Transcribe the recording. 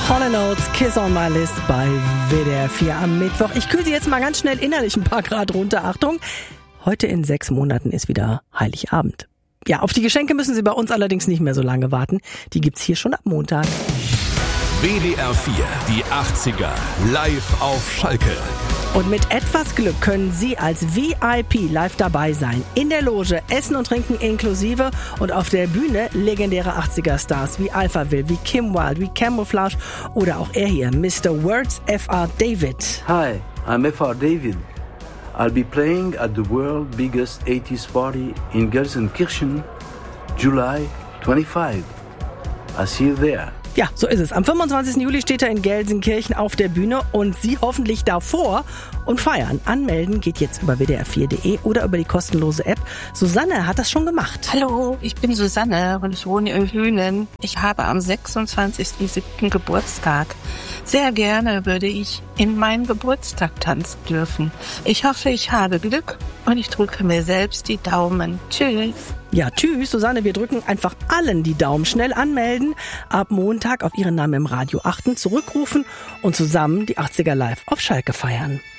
Hall & Oates, Kiss on My List bei WDR 4 am Mittwoch. Ich kühle Sie jetzt mal ganz schnell innerlich ein paar Grad runter. Achtung, heute in 6 Monaten ist wieder Heiligabend. Ja, auf die Geschenke müssen Sie bei uns allerdings nicht mehr so lange warten. Die gibt's hier schon ab Montag. WDR 4, die 80er, live auf Schalke. Und mit etwas Glück können Sie als VIP live dabei sein. In der Loge, Essen und Trinken inklusive und auf der Bühne legendäre 80er-Stars wie Alphaville, wie Kim Wilde, wie Camouflage oder auch er hier, Mr. Words F.R. David. Hi, I'm F.R. David. I'll be playing at the world's biggest 80s party in Gelsenkirchen, July 25. I'll see you there. Ja, so ist es. Am 25. Juli steht er in Gelsenkirchen auf der Bühne und Sie hoffentlich davor und feiern. Anmelden geht jetzt über wdr4.de oder über die kostenlose App. Susanne hat das schon gemacht. Hallo, ich bin Susanne und ich wohne in Hünen. Ich habe am 26.07. Geburtstag. Sehr gerne würde ich in meinen Geburtstag tanzen dürfen. Ich hoffe, ich habe Glück und ich drücke mir selbst die Daumen. Tschüss. Ja, tschüss, Susanne. Wir drücken einfach allen die Daumen. Schnell anmelden, ab Montag auf Ihren Namen im Radio achten, zurückrufen und zusammen die 80er live auf Schalke feiern.